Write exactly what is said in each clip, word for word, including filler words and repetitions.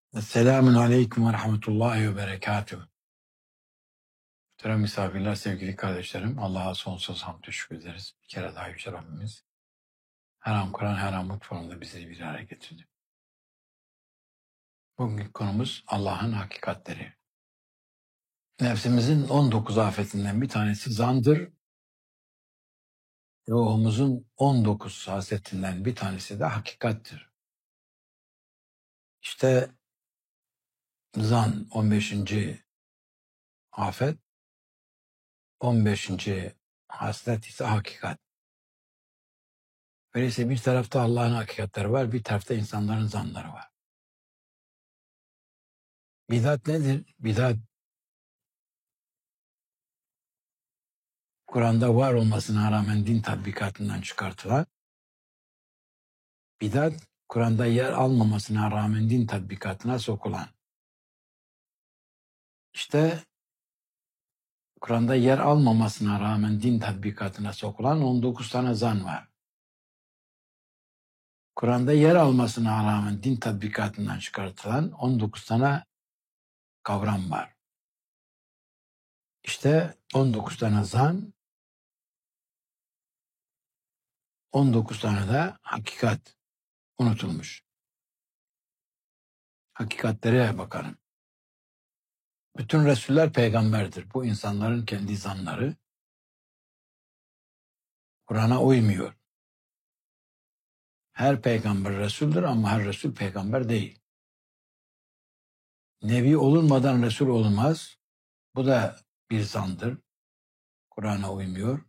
Selamun Aleyküm ve Rahmetullahi ve Berekatuhu. Muhterem misafirler, sevgili kardeşlerim, Allah'a sonsuz hamd şükür ederiz. Bir kere daha Yüce Rabbimiz her an Kur'an, her an mutfağında bizi bir araya getirdi. Bugünkü konumuz Allah'ın hakikatleri. Nefsimizin on dokuz afetinden bir tanesi zandır. Ruhumuzun on dokuz hasetinden bir tanesi de hakikattir. İşte zan on beşinci afet, on beşinci haslet ise hakikat. Öyleyse bir tarafta Allah'ın hakikatleri var, bir tarafta insanların zanları var. Bidat nedir? Bidat, Kur'an'da var olmasına rağmen din tatbikatından çıkartılan, bidat, Kur'an'da yer almamasına rağmen din tatbikatına sokulan. İşte Kur'an'da yer almamasına rağmen din tatbikatına sokulan on dokuz tane zan var. Kur'an'da yer almasına rağmen din tatbikatından çıkartılan on dokuz tane kavram var. İşte on dokuz tane zan, on dokuz tane de hakikat unutulmuş. Hakikatlere bakalım. Bütün Resuller peygamberdir. Bu insanların kendi zanları Kur'an'a uymuyor. Her peygamber Resul'dür ama her Resul peygamber değil. Nebi olunmadan Resul olmaz. Bu da bir zandır. Kur'an'a uymuyor.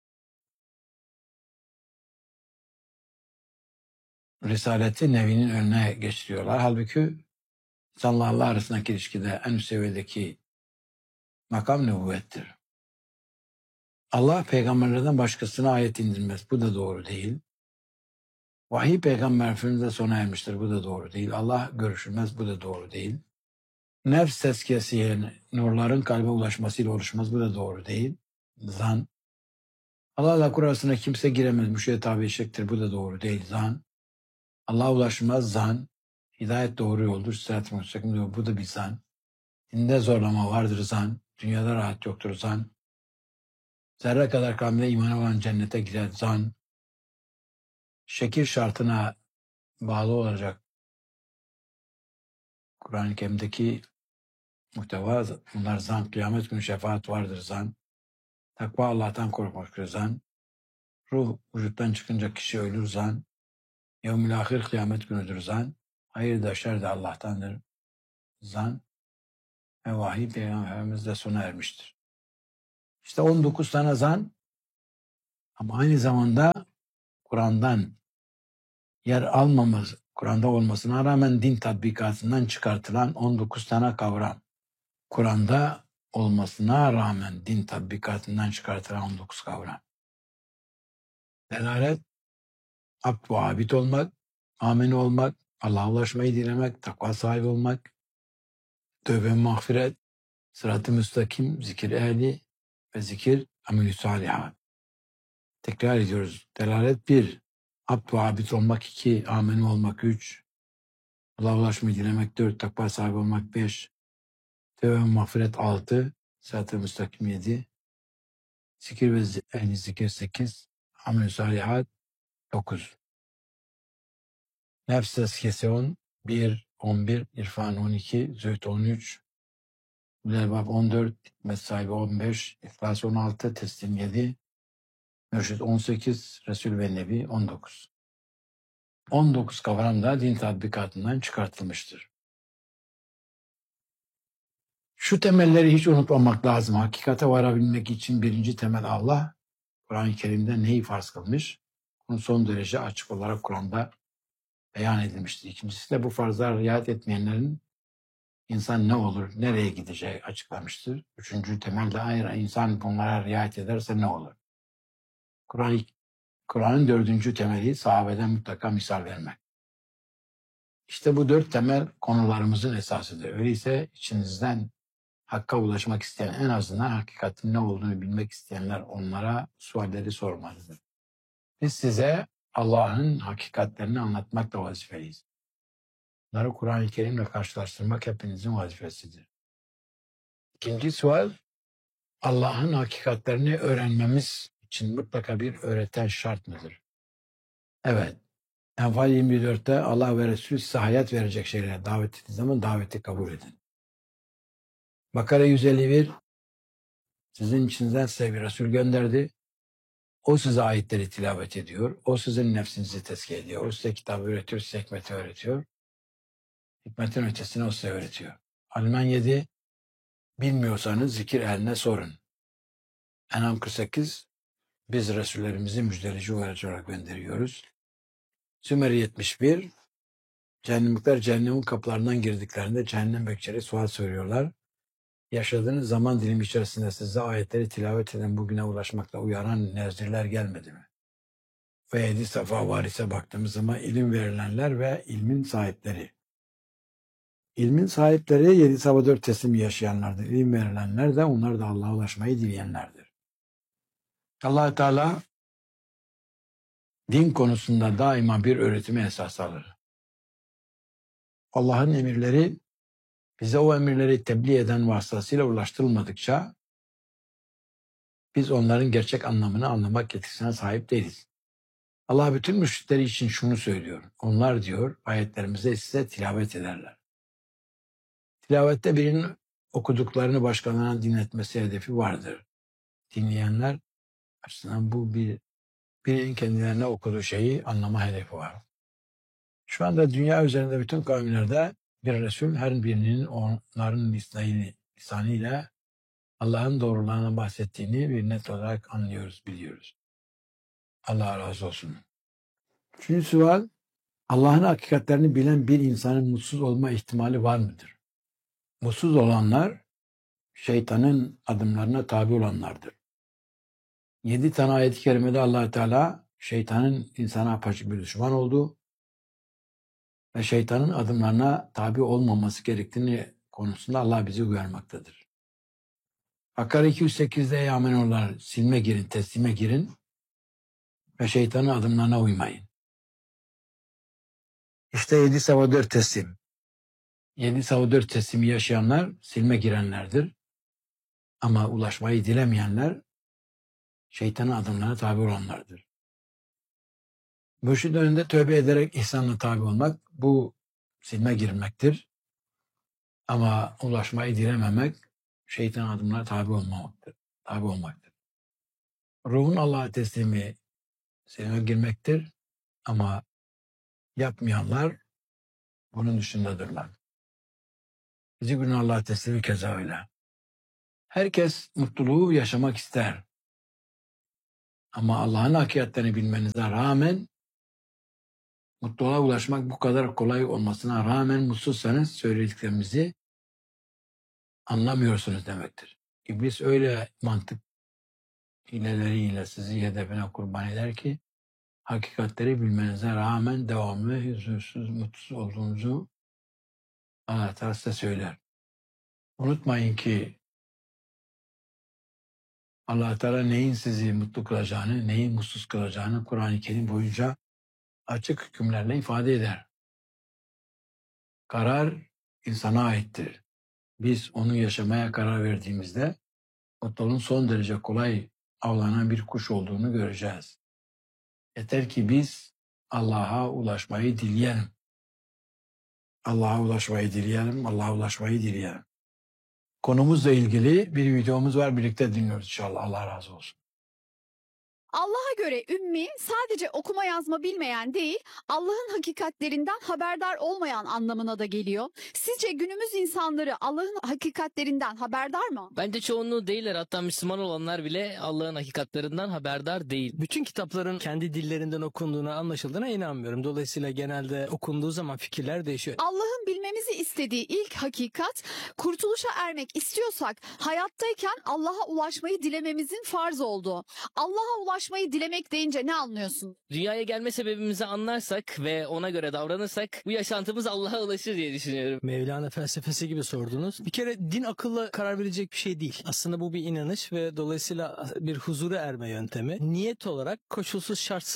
Risaleti Nebi'nin önüne geçiriyorlar. Halbuki insanlarla arasındaki ilişkide en üst seviyedeki makam nübüvvettir. Allah peygamberlerden başkasına ayet indirmez. Bu da doğru değil. Vahiy peygamber Efendimiz'e sona ermiştir. Bu da doğru değil. Allah görüşülmez. Bu da doğru değil. Nefs tezkiyesi yerine nurların kalbe ulaşmasıyla oluşmaz. Bu da doğru değil. Zan. Allah'la Kur arasına kimse giremez. Müşriye tabi eşektir. Bu da doğru değil. Zan. Allah'a ulaşmaz. Zan. Hidayet doğru yoldur. Sırat-ı müstakim diyor. Bu da bir zan. Dinde zorlama vardır. Zan. Dünyada rahat yoktur. Zan. Zerre kadar kamile imanı olan cennete girer. Zan. Şekil şartına bağlı olacak Kur'an-ı Kerim'deki muhteva, bunlar zan. Kıyamet günü şefaat vardır. Zan. Takva Allah'tan korkmaktır. Zan. Ruh vücuttan çıkınca kişi ölür. Zan. Yevmül ahir kıyamet günüdür. Zan. Hayır da şer de Allah'tandır. Zan. Ve vahiy peygamberimizde sona ermiştir. İşte on dokuz tane zan ama aynı zamanda Kur'an'dan yer almamız, Kur'an'da olmasına rağmen din tatbikatından çıkartılan on dokuz tane kavram. Kur'an'da olmasına rağmen din tatbikatından çıkartılan on dokuz kavram. Delalet, abd ve abid olmak, amin olmak, Allah'a ulaşmayı dilemek, takva sahibi olmak, tövbe mağfiret, sırat-ı müstakim, zikir ehli ve zikir amel-i salihat. Tekrar ediyoruz. Delalet bir, abd ve abid olmak iki, amin olmak üç, Allah'a ulaşmayı dilemek dört, takva sahibi olmak beş, tövbe mağfiret altı, sırat-ı müstakim yedi, zikir ve ehli zikir sekiz, amel-i salihat dokuz. Nefs tezkiyesi on bir, on bir, İrfan on iki, Zühd on üç, Mülerbab on dört, Hikmet sahibi on beş, İhlas on altı, Teslim yedi, Mürşid on sekiz, Resul ve Nebi on dokuz. on dokuz kavram da din tatbikatından çıkartılmıştır. Şu temelleri hiç unutmamak lazım. Hakikate varabilmek için birinci temel Allah, Kur'an-ı Kerim'de neyi farz kılmış? Bunu son derece açık olarak Kur'an'da beyan edilmiştir. İkincisi de bu farzlara riayet etmeyenlerin İnsan ne olur, nereye gideceği açıklamıştır. Üçüncü temelde hayır, insan bunlara riayet ederse ne olur? Kur'an, Kur'an'ın dördüncü temeli sahabeden mutlaka misal vermek. İşte bu dört temel konularımızın esasıdır. Öyleyse içinizden hakka ulaşmak isteyen, en azından hakikatin ne olduğunu bilmek isteyenler onlara sualleri sormalıdır. Biz size Allah'ın hakikatlerini anlatmakla vazifeliyiz. Bunları Kur'an-ı Kerim'le karşılaştırmak hepinizin vazifesidir. İkinci sual, Allah'ın hakikatlerini öğrenmemiz için mutlaka bir öğreten şart mıdır? Evet. Enfal yirmi dörtte Allah ve Resulü size hayat verecek şeylere davet ettiği zaman daveti kabul edin. Bakara yüz elli bir sizin içinizden size bir Resul gönderdi. O size ayetleri tilavet ediyor. O sizin nefsinizi tezkiye ediyor. O size kitabı öğretiyor, size hikmeti öğretiyor. Hikmetin ötesini o size öğretiyor. Alman yedi bilmiyorsanız zikir eline sorun. En'am kırk sekiz biz Resullerimizi müjdeleyici olarak gönderiyoruz. Sümer yetmiş bir cehennemlikler cehennemin kapılarından girdiklerinde cehennem bekçileri sual soruyorlar. Yaşadığınız zaman dilimi içerisinde size ayetleri tilavet eden bugüne ulaşmakla uyaran nezdirler gelmedi mi? Ve yedi safa varise baktığımız zaman ilim verilenler ve ilmin sahipleri. İlmin sahipleri yedi safa dört teslim yaşayanlardır. İlim verilenler de onlar da Allah'a ulaşmayı dileyenlerdir. Allah Teala din konusunda daima bir öğretime esas alır. Allah'ın emirleri bize o emirleri tebliğ eden vasıtasıyla ulaştırılmadıkça biz onların gerçek anlamını anlamak yetisine sahip değiliz. Allah bütün müşrikleri için şunu söylüyor. Onlar diyor ayetlerimize size tilavet ederler. Tilavette birinin okuduklarını başkalarına dinletmesi hedefi vardır. Dinleyenler açısından bu bir birinin kendilerine okuduğu şeyi anlama hedefi var. Şu anda dünya üzerinde bütün kavimlerde bir Resul her birinin onların lisanıyla Allah'ın doğrularına bahsettiğini bir net olarak anlıyoruz, biliyoruz. Allah razı olsun. Üçüncü sual, Allah'ın hakikatlerini bilen bir insanın mutsuz olma ihtimali var mıdır? Mutsuz olanlar şeytanın adımlarına tabi olanlardır. Yedi tane ayet-i kerimede Allah Teala şeytanın insana apaçık bir düşman olduğu ve şeytanın adımlarına tabi olmaması gerektiğini konusunda Allah bizi uyarmaktadır. Bakara iki yüz sekizde ey amenoğullar silme girin, teslime girin ve şeytanın adımlarına uymayın. İşte yedi safa dört teslim. Yedi safa dört teslimi yaşayanlar silme girenlerdir. Ama ulaşmayı dilemeyenler şeytanın adımlarına tabi olanlardır. Mürşid önünde tövbe ederek ihsanla tabi olmak bu silme girmektir. Ama ulaşmayı dilememek şeytanın adımlarına tabi olmamaktır. Tabi olmaktır. Ruhun Allah'a teslimi silme girmektir. Ama yapmayanlar bunun dışındadırlar. Bizi günün Allah'a teslimi keza öyle. Herkes mutluluğu yaşamak ister. Ama Allah'ın hakikatlerini bilmenize rağmen mutluluğa ulaşmak bu kadar kolay olmasına rağmen mutsuzsanız söylediklerimizi anlamıyorsunuz demektir. İblis öyle mantık hileleriyle sizi hedefine kurban eder ki hakikatleri bilmenize rağmen devamlı huzursuz, mutsuz olduğunuzu Allah Teala size söyler. Unutmayın ki Allah Teala neyin sizi mutlu kılacağını, neyin mutsuz kılacağını Kur'an-ı Kerim boyunca açık hükümlerle ifade eder. Karar insana aittir. Biz onu yaşamaya karar verdiğimizde mutluluğun son derece kolay avlanan bir kuş olduğunu göreceğiz. Yeter ki biz Allah'a ulaşmayı dileyelim. Allah'a ulaşmayı dileyelim, Allah'a ulaşmayı dileyelim. Konumuzla ilgili bir videomuz var, birlikte dinliyoruz inşallah. Allah razı olsun. Allah'a göre ümmi sadece okuma yazma bilmeyen değil, Allah'ın hakikatlerinden haberdar olmayan anlamına da geliyor. Sizce günümüz insanları Allah'ın hakikatlerinden haberdar mı? Bence çoğunluğu değiller. Hatta Müslüman olanlar bile Allah'ın hakikatlerinden haberdar değil. Bütün kitapların kendi dillerinden okunduğuna, anlaşıldığına inanmıyorum. Dolayısıyla genelde okunduğu zaman fikirler değişiyor. Allah'ın bilmemizi istediği ilk hakikat, kurtuluşa ermek istiyorsak hayattayken Allah'a ulaşmayı dilememizin farz olduğu. Allah'a ulaşmayı dilemek deyince ne anlıyorsun? Dünyaya gelme sebebimizi anlarsak ve ona göre davranırsak bu yaşantımız Allah'a ulaşır diye düşünüyorum. Mevlana felsefesi gibi sordunuz. Bir kere din akılla karar verecek bir şey değil. Aslında bu bir inanış ve dolayısıyla bir huzura erme yöntemi. Niyet olarak koşulsuz şartsız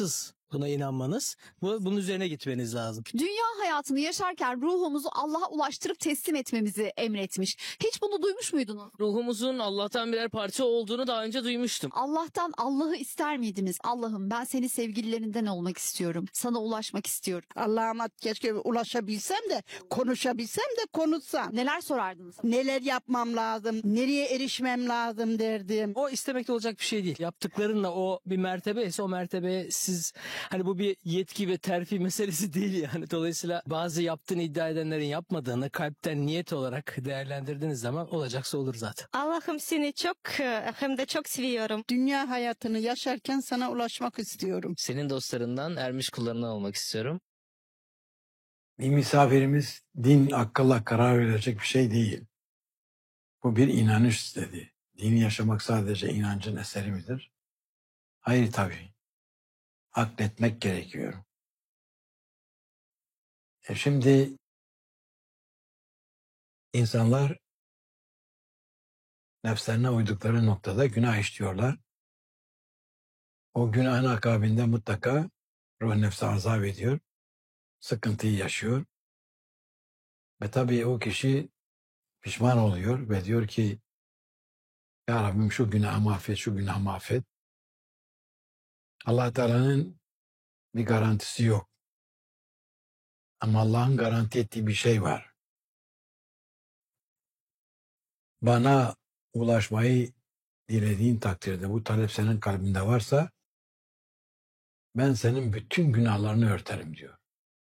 Buna inanmanız. Bu, bunun üzerine gitmeniz lazım. Dünya hayatını yaşarken ruhumuzu Allah'a ulaştırıp teslim etmemizi emretmiş. Hiç bunu duymuş muydunuz? Ruhumuzun Allah'tan birer parça olduğunu daha önce duymuştum. Allah'tan Allah'ı ister miydiniz? Allah'ım ben seni sevgililerinden olmak istiyorum. Sana ulaşmak istiyorum. Allah'ıma keşke ulaşabilsem de konuşabilsem de konuşsam. Neler sorardınız? Neler yapmam lazım, nereye erişmem lazım derdim. O istemekle olacak bir şey değil. Yaptıklarınla o bir mertebe ise o mertebeye siz hani bu bir yetki ve terfi meselesi değil yani. Dolayısıyla bazı yaptığını iddia edenlerin yapmadığını kalpten niyet olarak değerlendirdiğiniz zaman olacaksa olur zaten. Allah'ım seni çok e, hem de çok seviyorum. Dünya hayatını yaşarken sana ulaşmak istiyorum. Senin dostlarından, ermiş kullarından olmak istiyorum. Bir misafirimiz din akılla karar verecek bir şey değil. Bu bir inanış istedi. Dini yaşamak sadece inancın eseri midir? Hayır tabii. Akletmek gerekiyor. E şimdi insanlar nefslerine uydukları noktada günah işliyorlar. O günahın akabinde mutlaka ruh nefsi azap ediyor. Sıkıntıyı yaşıyor. Ve tabii o kişi pişman oluyor ve diyor ki Ya Rabbim şu günahımı affet, şu günahımı affet. Allah Teala'nın bir garantisi yok. Ama Allah'ın garanti ettiği bir şey var. Bana ulaşmayı dilediğin takdirde bu talep senin kalbinde varsa ben senin bütün günahlarını örterim diyor.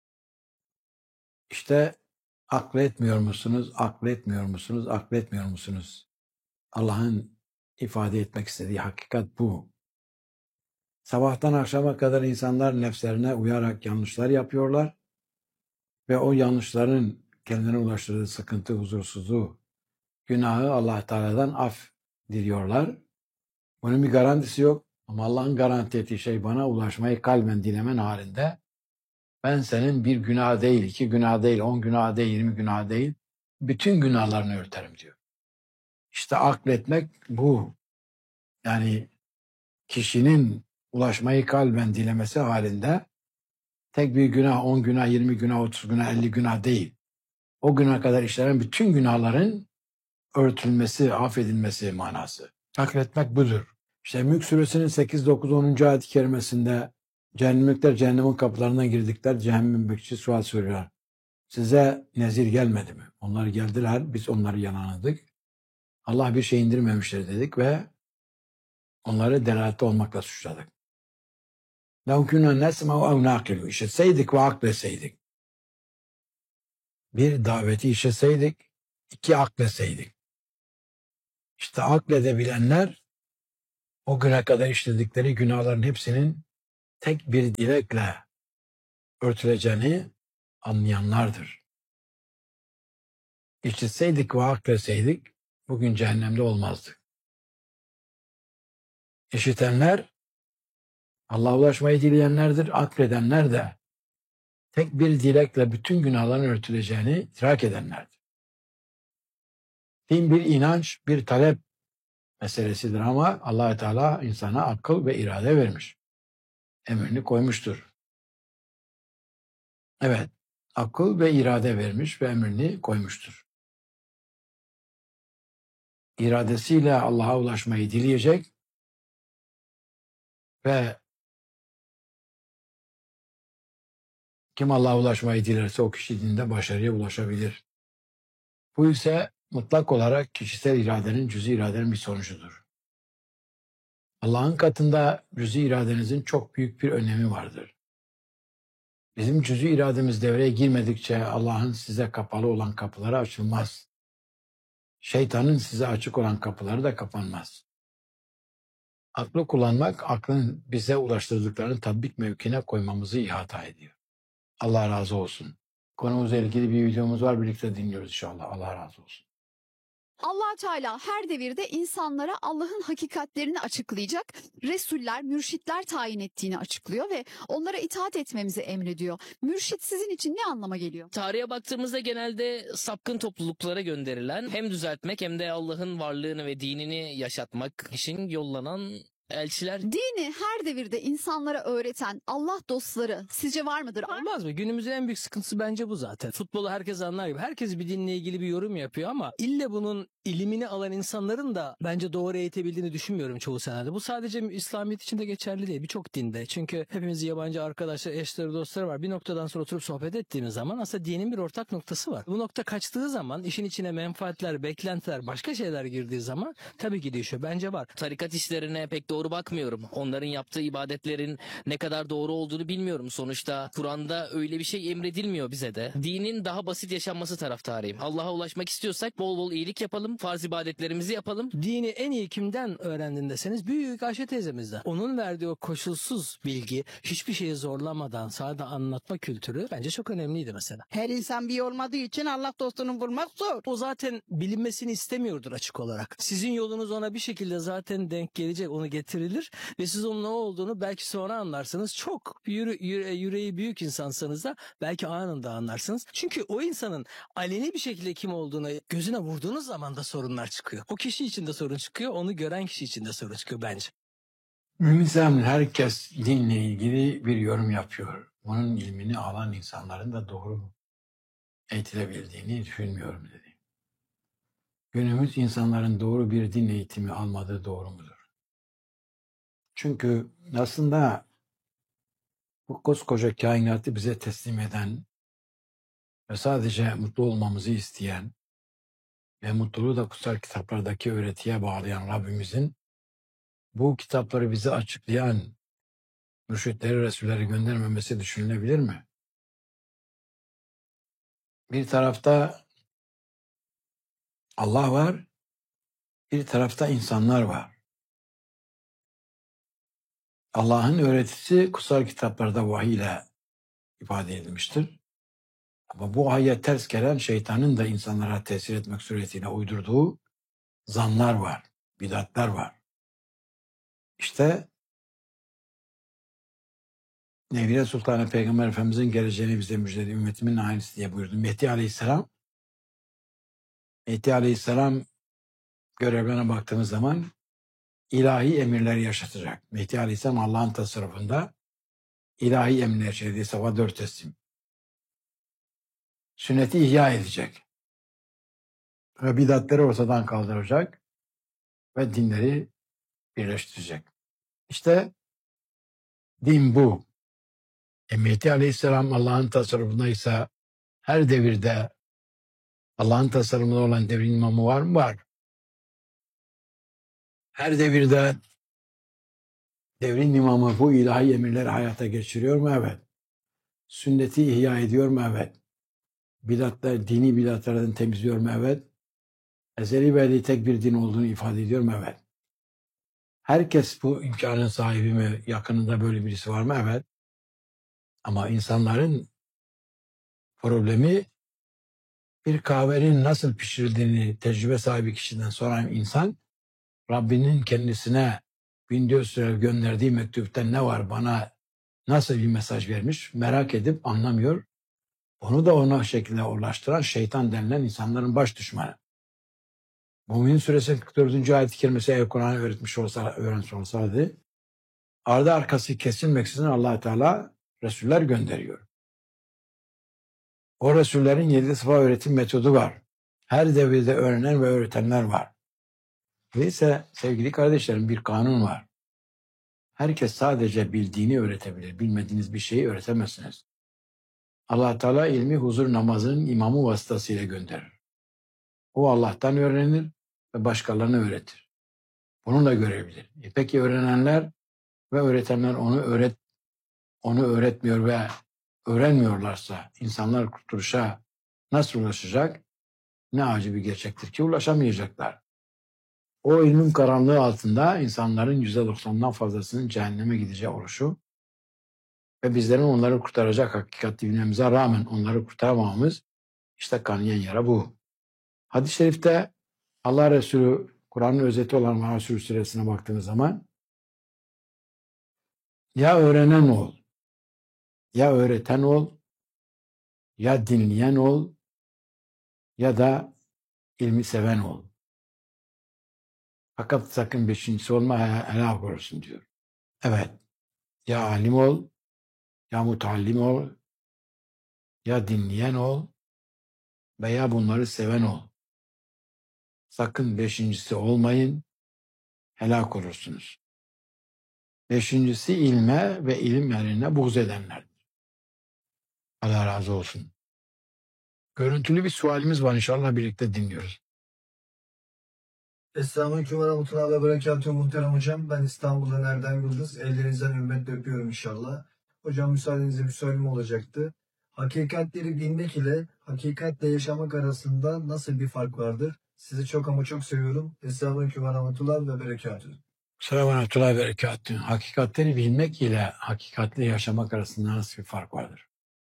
İşte akletmiyor musunuz, akletmiyor musunuz, akletmiyor musunuz? Allah'ın ifade etmek istediği hakikat bu. Sabahtan akşama kadar insanlar nefslerine uyarak yanlışlar yapıyorlar ve o yanlışların kendine ulaştırdığı sıkıntı, huzursuzluğu, günahı Allah Teala'dan af diliyorlar. Bunun bir garantisi yok ama Allah'ın garanti ettiği şey bana ulaşmayı kalben dilemen halinde ben senin bir günah değil, iki günah değil, on günah değil, yirmi günah değil, bütün günahlarını örterim diyor. İşte akletmek bu. Yani kişinin ulaşmayı kalben dilemesi halinde tek bir günah, on günah, yirmi günah, otuz günah, elli günah değil. O güne kadar işlenen bütün günahların örtülmesi, affedilmesi manası. Akletmek budur. İşte Mülk Suresinin sekiz, dokuz, onuncu ayet-i kerimesinde cehennemlikler cehennemin kapılarına girdikler. Cehennem bekçisi sual soruyor. Size nezir gelmedi mi? Onlar geldiler. Biz onları yalanladık. Allah bir şey indirmemiştir dedik ve onları delalette olmakla suçladık. لَوْ كُنَا نَسْمَعُ اَوْ نَاقِلُ İşitseydik ve akletseydik. Bir daveti işitseydik, iki akletseydik. İşte akledebilenler o güne kadar işledikleri günahların hepsinin tek bir dilekle örtüleceğini anlayanlardır. İşitseydik ve akletseydik bugün cehennemde olmazdık. İşitenler Allah'a ulaşmayı dileyenlerdir, akledenler de tek bir dilekle bütün günahların örtüleceğini idrak edenlerdir. Din bir inanç, bir talep meselesidir ama Allah Teala insana akıl ve irade vermiş. Emrini koymuştur. Evet, akıl ve irade vermiş ve emrini koymuştur. İradesiyle Allah'a ulaşmayı dileyecek ve kim Allah'a ulaşmayı dilerse o kişi dinde başarıya ulaşabilir. Bu ise mutlak olarak kişisel iradenin, cüz-i iradenin bir sonucudur. Allah'ın katında cüz-i iradenizin çok büyük bir önemi vardır. Bizim cüz-i irademiz devreye girmedikçe Allah'ın size kapalı olan kapıları açılmaz. Şeytanın size açık olan kapıları da kapanmaz. Aklı kullanmak, aklın bize ulaştırdıklarını tatbik mevkine koymamızı ihata ediyor. Allah razı olsun. Konumuzla ilgili bir videomuz var. Birlikte dinliyoruz inşallah. Allah razı olsun. Allah Teala her devirde insanlara Allah'ın hakikatlerini açıklayacak resuller, mürşitler tayin ettiğini açıklıyor ve onlara itaat etmemizi emrediyor. Mürşit sizin için ne anlama geliyor? Tarihe baktığımızda genelde sapkın topluluklara gönderilen hem düzeltmek hem de Allah'ın varlığını ve dinini yaşatmak için yollanan Elçiler Dini her devirde insanlara öğreten Allah dostları sizce var mıdır? Olmaz mı? Günümüzün en büyük sıkıntısı bence bu zaten. Futbolu herkes anlar gibi. Herkes bir dinle ilgili bir yorum yapıyor ama ille bunun ilimini alan insanların da bence doğru eğitebildiğini düşünmüyorum çoğu senaryoda. Bu sadece İslamiyet için de geçerli değil. Birçok dinde. Çünkü hepimiz yabancı arkadaşlar, eşleri, dostları var. Bir noktadan sonra oturup sohbet ettiğimiz zaman aslında dinin bir ortak noktası var. Bu nokta kaçtığı zaman işin içine menfaatler, beklentiler, başka şeyler girdiği zaman tabii ki değişiyor. Bence var. tarikat işlerine pek doğru bakmıyorum. Onların yaptığı ibadetlerin ne kadar doğru olduğunu bilmiyorum. Sonuçta Kur'an'da öyle bir şey emredilmiyor bize de. Dinin daha basit yaşanması taraftarıyım. Allah'a ulaşmak istiyorsak bol bol iyilik yapalım, farz ibadetlerimizi yapalım. Dini en iyi kimden öğrendin deseniz büyük Ayşe teyzemizden. Onun verdiği o koşulsuz bilgi, hiçbir şeyi zorlamadan sadece anlatma kültürü bence çok önemliydi mesela. Her insan bir olmadığı için Allah dostunu bulmak zor. O zaten bilinmesini istemiyordur açık olarak. Sizin yolunuz ona bir şekilde zaten denk gelecek, onu getirilir ve siz onun ne olduğunu belki sonra anlarsınız. Çok yüre, yüre, yüreği büyük insansanız da belki anında anlarsınız. Çünkü o insanın aleni bir şekilde kim olduğunu gözüne vurduğunuz zaman da sorunlar çıkıyor. O kişi için de sorun çıkıyor, onu gören kişi için de sorun çıkıyor bence. Mümin herkes dinle ilgili bir yorum yapıyor. Onun ilmini alan insanların da doğru eğitilebildiğini düşünmüyorum dedi. Günümüz insanların doğru bir din eğitimi almadığı doğru mudur? Çünkü aslında bu koskoca kainatı bize teslim eden ve sadece mutlu olmamızı isteyen ve mutluluğu da kutsal kitaplardaki öğretiye bağlayan Rabbimizin bu kitapları bize açıklayan mürşitleri, resulleri göndermemesi düşünülebilir mi? Bir tarafta Allah var, bir tarafta insanlar var. Allah'ın öğretisi kutsal kitaplarda vahiy ile ifade edilmiştir. Ama bu vahye ters gelen şeytanın da insanlara tesir etmek suretiyle uydurduğu zanlar var, bidatlar var. İşte Nevriye Sultanı Peygamber Efendimizin geleceğini bize müjdeli ümmetimin ailesi diye buyurdu. Mehdi Aleyhisselam Mehdi Aleyhisselam görevlerine baktığımız zaman ilahi emirleri yaşatacak. Mehdi Aleyhisselam Allah'ın tasarrufunda ilahi emirler içerdiği sabah dört teslim. Sünneti ihya edecek. Ve bidatleri ortadan kaldıracak. Ve dinleri birleştirecek. İşte din bu. E Mehdi Aleyhisselam Allah'ın tasarrufundaysa her devirde Allah'ın tasarrufunda olan devrin imamı var mı? Var. Her devirde devrin imamı bu ilahi emirleri hayata geçiriyor mu? Evet. Sünneti ihya ediyor mu? Evet. Bidatlar, dini bidatlardan temizliyor mu? Evet. Ezeli ve tek bir din olduğunu ifade ediyor mu? Evet. Herkes bu imkanın sahibi mi? Yakınında böyle birisi var mı? Evet. Ama insanların problemi bir kahvenin nasıl pişirildiğini tecrübe sahibi kişiden soran insan Rabbinin kendisine bin dört yüz sene gönderdiği mektupta ne var, bana nasıl bir mesaj vermiş merak edip anlamıyor. Onu da ona şekilde ulaştıran şeytan denilen insanların baş düşmanı. Mümin Suresi kırk dördüncü ayet-i kerimesi eğer Kur'an'ı öğretmiş olsa, öğrenmiş olsaydı ardı arkası kesilmeksizin Allah Teala Resuller gönderiyor. O Resullerin yedi sıfa öğretim metodu var. Her devirde öğrenen ve öğretenler var. Öyleyse sevgili kardeşlerim bir kanun var. Herkes sadece bildiğini öğretebilir. Bilmediğiniz bir şeyi öğretemezsiniz. Allah Teala ilmi huzur namazının imamı vasıtasıyla gönderir. O Allah'tan öğrenir ve başkalarına öğretir. Bununla görebilir. E peki öğrenenler ve öğretenler onu öğret onu öğretmiyor ve öğrenmiyorlarsa insanlar kurtuluşa nasıl ulaşacak? Ne acı bir gerçektir ki ulaşamayacaklar. O ilmin karanlığı altında insanların yüzde doksanından fazlasının cehenneme gideceği oluşu ve bizlerin onları kurtaracak hakikati bilmemize rağmen onları kurtaramamamız işte kanayan yara bu. Hadis-i şerifte Allah Resulü Kur'an'ın özeti olan Mansur suresine baktığımız zaman ya öğrenen ol, ya öğreten ol, ya dinleyen ol ya da ilmi seven ol. Fakat sakın beşincisi olma, he- helak olursun diyor. Evet. Ya alim ol, ya mutallim ol, ya dinleyen ol veya bunları seven ol. Sakın beşincisi olmayın, helak olursunuz. Beşincisi ilme ve ilim eline buğz edenlerdir. Allah razı olsun. Görüntülü bir sualimiz var, inşallah birlikte dinliyoruz. Estağfurullah ve rahmetullahi ve berekatuhu muhterem hocam. Ben İstanbul'dan Erdem Yıldız. Ellerinizden ümmetle öpüyorum inşallah. Hocam müsaadenizle bir sorum olacaktı. Hakikatleri bilmek ile hakikatle yaşamak arasında nasıl bir fark vardır? Sizi çok ama çok seviyorum. Estağfurullah ve rahmetullahi ve berekatuhu. Selamun ve berekatühü. Hakikatleri bilmek ile hakikatle yaşamak arasında nasıl bir fark vardır?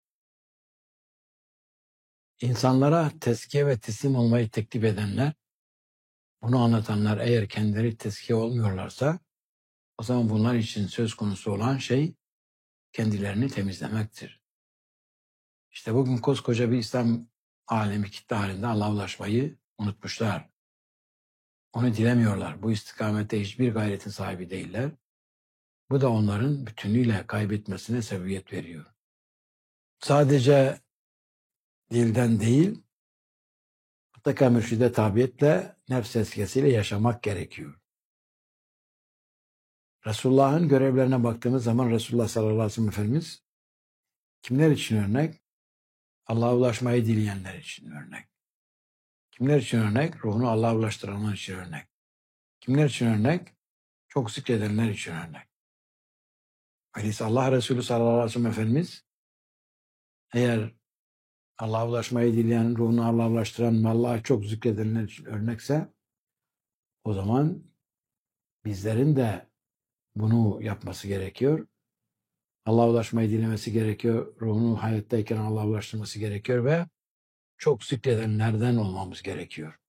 İnsanlara tezkiye ve teslim olmayı teklif edenler, bunu anlatanlar eğer kendileri tezkiye olmuyorlarsa, o zaman bunlar için söz konusu olan şey kendilerini temizlemektir. İşte bugün koskoca bir İslam alemi kitle halinde Allah'a ulaşmayı unutmuşlar. Onu dilemiyorlar. Bu istikamette hiçbir gayretin sahibi değiller. Bu da onların bütünüyle kaybetmesine sebebiyet veriyor. Sadece dilden değil, mutlaka mürşide tabiyetle, nefs tezkiyesiyle yaşamak gerekiyor. Resulullah'ın görevlerine baktığımız zaman Resulullah sallallahu aleyhi ve sellem Efendimiz kimler için örnek? Allah'a ulaşmayı dileyenler için örnek. Kimler için örnek? Ruhunu Allah'a ulaştıranlar için örnek. Kimler için örnek? Çok zikredenler için örnek. Öyleyse Allah Resulü sallallahu aleyhi ve sellem Efendimiz eğer Allah'a ulaşmayı dileyen, ruhunu Allah'a ulaştıran ve Allah'a çok zikredenler için örnekse, o zaman bizlerin de bunu yapması gerekiyor. Allah'a ulaşmayı dilemesi gerekiyor. Ruhunu hayattayken Allah'a ulaştırması gerekiyor ve çok zikredenlerden olmamız gerekiyor.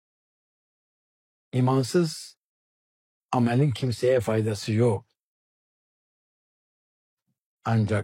İmansız amelin kimseye faydası yok. Ancak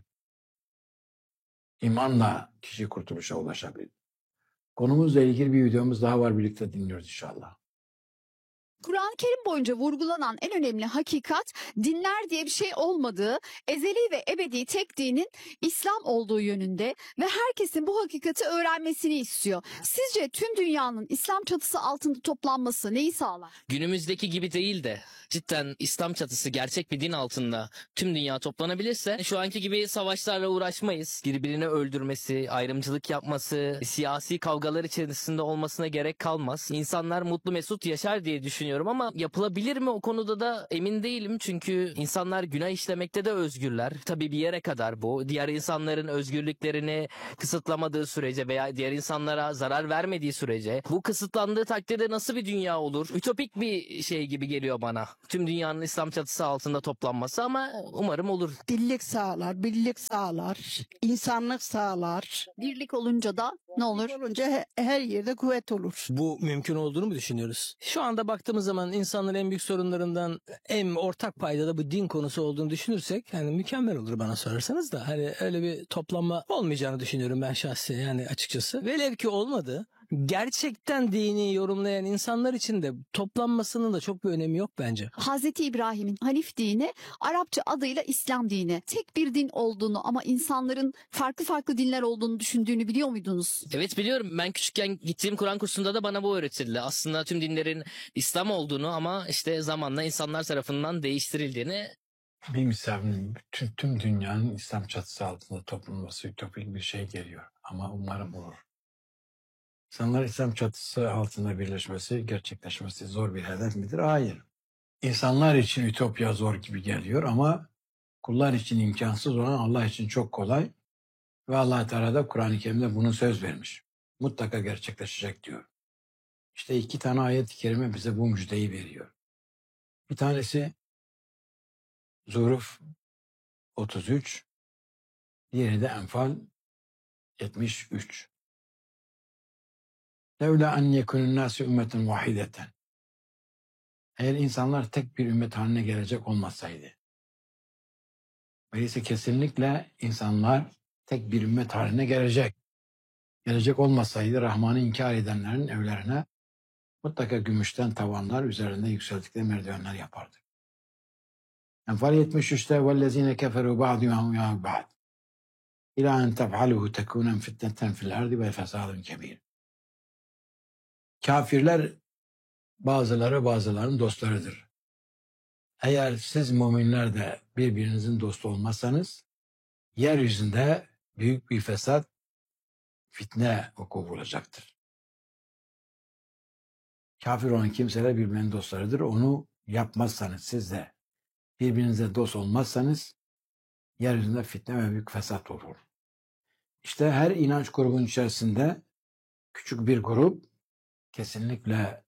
imanla kişi kurtuluşa ulaşabilir. Konumuzla ilgili bir videomuz daha var, birlikte dinliyoruz inşallah. Kur'an-ı Kerim boyunca vurgulanan en önemli hakikat, dinler diye bir şey olmadığı, ezeli ve ebedi tek dinin İslam olduğu yönünde ve herkesin bu hakikati öğrenmesini istiyor. Sizce tüm dünyanın İslam çatısı altında toplanması neyi sağlar? Günümüzdeki gibi değil de cidden İslam çatısı gerçek bir din altında tüm dünya toplanabilirse şu anki gibi savaşlarla uğraşmayız. Birbirini öldürmesi, ayrımcılık yapması, siyasi kavgalar içerisinde olmasına gerek kalmaz. İnsanlar mutlu mesut yaşar diye düşünüyorum ama yapılabilir mi o konuda da emin değilim. Çünkü insanlar günah işlemekte de özgürler. Tabii bir yere kadar bu. Diğer insanların özgürlüklerini kısıtlamadığı sürece veya diğer insanlara zarar vermediği sürece bu kısıtlandığı takdirde nasıl bir dünya olur? Ütopik bir şey gibi geliyor bana. Tüm dünyanın İslam çatısı altında toplanması ama umarım olur. Dillik sağlar, birlik sağlar, insanlık sağlar. Birlik olunca da ne olur? Olunca he- her yerde kuvvet olur. Bu mümkün olduğunu mu düşünüyoruz? Şu anda baktığımız zaman insanların en büyük sorunlarından en ortak payda da bu din konusu olduğunu düşünürsek yani mükemmel olur bana sorarsanız da hani öyle bir toplanma olmayacağını düşünüyorum ben şahsi yani açıkçası. Velev ki olmadı. Gerçekten dini yorumlayan insanlar için de toplanmasının da çok bir önemi yok bence. Hazreti İbrahim'in Hanif dini, Arapça adıyla İslam dini. Tek bir din olduğunu ama insanların farklı farklı dinler olduğunu düşündüğünü biliyor muydunuz? Evet biliyorum. Ben küçükken gittiğim Kur'an kursunda da bana bu öğretildi. Aslında tüm dinlerin İslam olduğunu ama işte zamanla insanlar tarafından değiştirildiğini. Bir misafirin bütün, tüm dünyanın İslam çatısı altında toplanması ütopik bir şey geliyor. Ama umarım olur. İnsanlar İslam çatısı altında birleşmesi, gerçekleşmesi zor bir hedef midir? Hayır. İnsanlar için ütopya zor gibi geliyor ama kullar için imkansız olan Allah için çok kolay. Ve Allah Teala da Kur'an-ı Kerim'de bunu söz vermiş. Mutlaka gerçekleşecek diyor. İşte iki tane ayet-i kerime bize bu müjdeyi veriyor. Bir tanesi Zuhruf otuz üç, diğeri de Enfal yetmiş üç. Levla en yekunun nâsü ümmeten vahideten. Eğer insanlar tek bir ümmet haline gelecek olmasaydı. Öyleyse kesinlikle insanlar tek bir ümmet haline gelecek. Gelecek olmasaydı Rahman'ı inkar edenlerin evlerine mutlaka gümüşten tavanlar, üzerinde yükseltikleri merdivenler yapardı. Enfal yetmiş üçte وَالَّذ۪ينَ كَفَرُوا بَعْضُهُمْ يَعْ بَعْضٍ اِلَى اَنْ تَفْعَلُهُ تَكُونًا فِتْنَةً فِي الْاَرْضِ وَفَسَادٌ كَب۪يرٌ. Kafirler bazıları bazılarının dostlarıdır. Eğer siz müminler de birbirinizin dostu olmazsanız, yeryüzünde büyük bir fesat, fitne vuku bulacaktır. Kafir olan kimseler birbirinin dostlarıdır. Onu yapmazsanız, siz de birbirinize dost olmazsanız, yeryüzünde fitne ve büyük fesat olur. İşte her inanç grubunun içerisinde küçük bir grup kesinlikle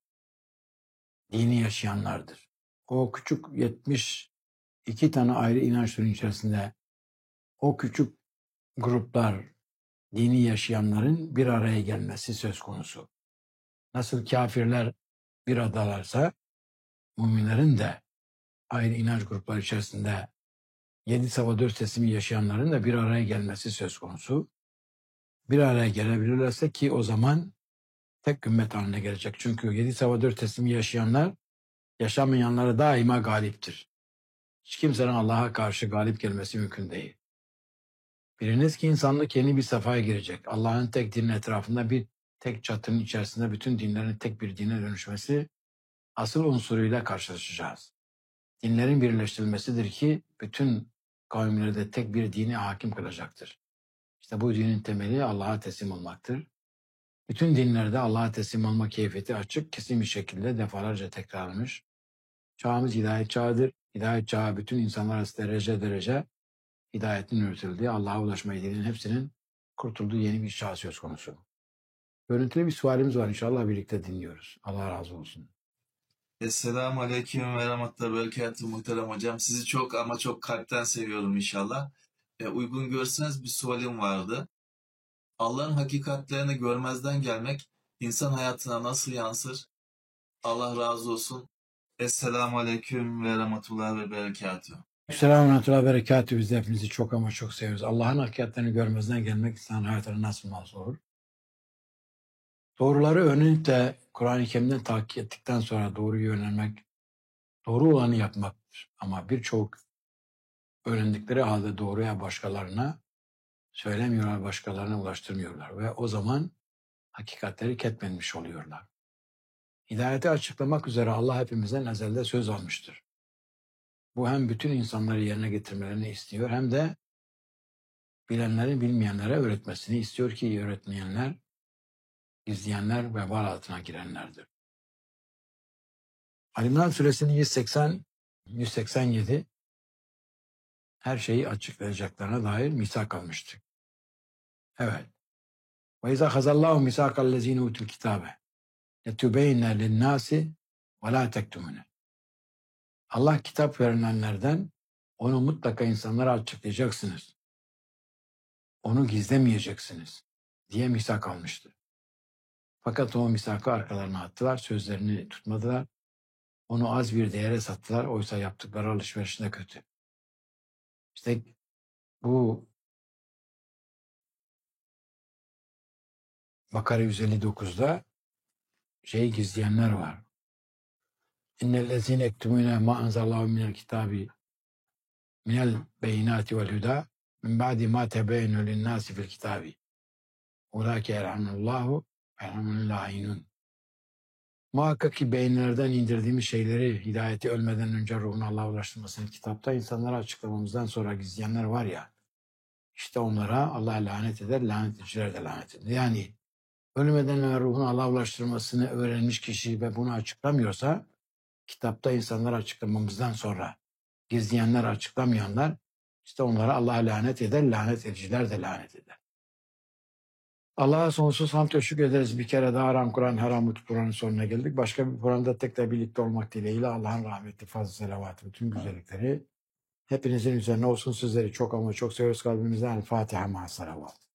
dini yaşayanlardır. O küçük yetmiş iki tane ayrı inanç türünün içerisinde o küçük gruplar, dini yaşayanların bir araya gelmesi söz konusu. Nasıl kafirler bir adalarsa, müminlerin de ayrı inanç grupları içerisinde yedi sabah dört teslimi yaşayanların da bir araya gelmesi söz konusu. Bir araya gelebilirlerse ki o zaman tek ümmet haline gelecek. Çünkü yedi sabah dört teslimi yaşayanlar yaşamayanlara daima galiptir. Hiç kimsenin Allah'a karşı galip gelmesi mümkün değil. Biliniz ki insanlık yeni bir safhaya girecek. Allah'ın tek dinin etrafında bir tek çatının içerisinde bütün dinlerin tek bir dine dönüşmesi asıl unsuruyla karşılaşacağız. Dinlerin birleştirilmesidir ki bütün kavimlerde tek bir dini hakim kılacaktır. İşte bu dinin temeli Allah'a teslim olmaktır. Bütün dinlerde Allah'a teslim olma keyfiyeti açık, kesin bir şekilde defalarca tekrarlanmış. Çağımız hidayet çağıdır. Hidayet çağı bütün insanlar arasında derece derece hidayetin üretildiği, Allah'a ulaşma idealinin hepsinin kurtulduğu yeni bir çağ söz konusu. Görüntülü bir sualimiz var, inşallah birlikte dinliyoruz. Allah razı olsun. Esselamu Aleyküm ve Rahmetullahi ve Berekatuhu muhterem hocam. Sizi çok ama çok kalpten seviyorum inşallah. E, uygun görseniz bir sualim vardı. Allah'ın hakikatlerini görmezden gelmek insan hayatına nasıl yansır? Allah razı olsun. Esselamu Aleyküm ve Rahmetullahi ve Berekatuhu. Selamun Aleyküm ve Berekatuhu. Biz de hepinizi çok ama çok seviyoruz. Allah'ın hakikatlerini görmezden gelmek insanın hayatına nasıl nasıl olur? Doğruları öğrenip de Kur'an-ı Kerim'den takip ettikten sonra doğruyu yönelmek, doğru olanı yapmaktır. Ama birçok öğrendikleri halde doğruya başkalarına söylemiyorlar, başkalarına ulaştırmıyorlar. Ve o zaman hakikatleri ketmetmiş oluyorlar. Hidayeti açıklamak üzere Allah hepimizden ezelde söz almıştır. Bu hem bütün insanları yerine getirmelerini istiyor, hem de bilenlerin bilmeyenlere öğretmesini istiyor ki öğretmeyenler, gizleyenler vebal altına girenlerdir. Ali İmran Suresinin yüz seksen yüz seksen yedi her şeyi açıklayacaklarına dair misak almıştır. Evet. Ve izâ hazallâhu misâkallezîne utul kitâbe letübeyne linnâsi ve lâ tektumune. Allah kitap verilenlerden onu mutlaka insanlara açıklayacaksınız. Onu gizlemeyeceksiniz diye misak almıştı. Fakat o misakı arkalarına attılar, sözlerini tutmadılar. Onu az bir değere sattılar, oysa yaptıkları alışverişinde kötü. İşte bu Bakara yüz elli dokuzda şeyi gizleyenler var. İnnellezîne ektumûne mâ enzallâhu minel kitâbi minel beyinâti vel hudâ min ba'di mâ tebeyyene linnâsi fil kitâbi. Ulâke yerhamullâhu yerhamul lâinûn. Muhakkak ki beyinlerden indirdiğimiz şeyleri, hidayeti ölmeden önce ruhunu Allah'a ulaştırmasını kitapta insanlara açıklamamızdan sonra gizleyenler var ya, işte onlara Allah lanet eder, lanet ediciler de lanet eder. Yani ölmeden önce ruhunu Allah'a ulaştırmasını öğrenmiş kişi ve bunu açıklamıyorsa, kitapta insanlara açıklamamızdan sonra gizleyenler, açıklamayanlar, işte onlara Allah lanet eder, lanet ediciler de lanet eder. Allah'a sonsuz hamd ve şükür ederiz. Bir kere daha Haram Kur'an, Haram Kur'an'ın sonuna geldik. Başka bir Kur'an'da tekrar birlikte olmak dileğiyle Allah'ın rahmeti, fazla selavatı, bütün güzellikleri hepinizin üzerine olsun. Sizleri çok ama çok seviyoruz kalbimizden. El Fatiha ma salavat.